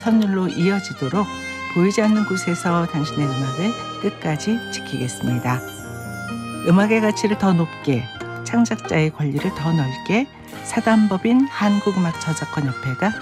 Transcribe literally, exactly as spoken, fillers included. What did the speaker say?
선율로 이어지도록 보이지 않는 곳에서 당신의 음악을 끝까지 지키겠습니다. 음악의 가치를 더 높게, 창작자의 권리를 더 넓게 사단법인 한국음악저작권협회가